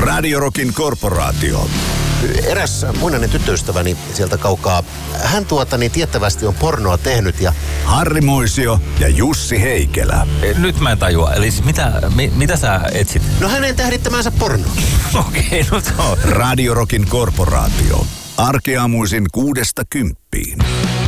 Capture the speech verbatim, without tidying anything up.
Radio Rockin korporaatio. Eräs muinainen tyttöystäväni sieltä kaukaa, hän tuota niin tiettävästi on pornoa tehnyt ja... Harri Moisio ja Jussi Heikelä. Nyt mä en tajua. Eli siis mitä, mi, mitä sä etsit? No hänen tähdittämänsä pornoa. Okei, okay, no se on. Radio Rockin korporaatio. Arkeaamuisin kuudesta kymppiin.